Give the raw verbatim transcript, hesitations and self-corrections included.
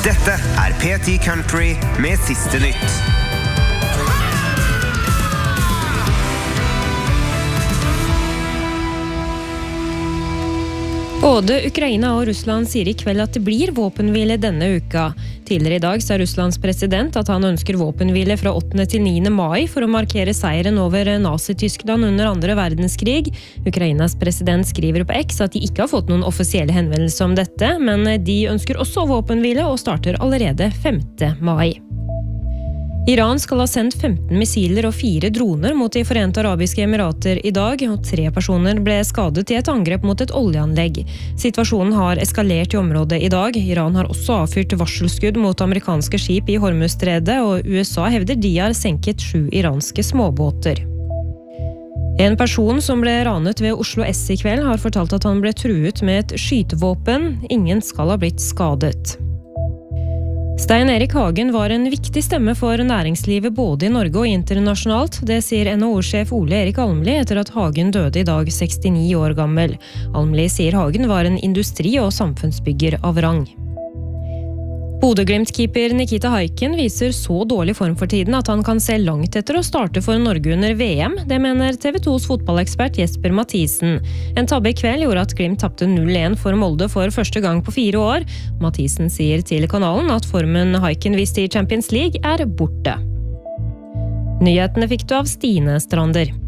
Dette er P ti Country med siste nytt. Både Ukraina og Russland sier i kveld at det blir våpenhvile denne uka. Tidligere i dag sa Russlands president at han ønsker våpenhvile fra åttende til niende mai for å markere seieren over Nazi-Tyskland under andre verdenskrig. Ukrainas president skriver på X at de ikke har fått noen offisielle henvendelser om dette, men de ønsker også våpenhvile og starter allerede femte mai. Iran skal ha sendt femten missiler og fire droner mot de Forente Arabiske Emirater i dag, og tre personer ble skadet i et angrep mot et oljeanlegg. Situasjonen har eskalert i området i dag. Iran har også avfyrt varselskudd mot amerikanske skip i Hormuzstredet, og U S A hevder de har senket sju iranske småbåter. En person som ble ranet ved Oslo S i kveld har fortalt at han ble truet med et skytevåpen. Ingen skal ha blitt skadet. Stein Erik Hagen var en viktig stemme for næringslivet både i Norge og internasjonalt. Det sier N H O-sjef Ole Erik Almli etter at Hagen døde i dag sekstini år gammel. Almli sier Hagen var en industri- og samfunnsbygger av rang. Bodø-Glimt-keeper Nikita Haiken viser så dårlig form for tiden at han kan se langt etter å starte for Norge under V M. Det mener T V tos fotballekspert Jesper Mathisen. En tabbe i kveld gjorde at Glimt tapte null en for Molde for første gang på fire år. Mathisen sier til kanalen at formen Haiken viste i Champions League er borte. Nyhetene fikk du av Stine Strander.